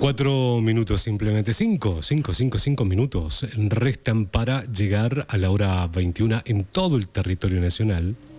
4 minutos simplemente, 5 minutos restan para llegar a la hora 21 en todo el territorio nacional.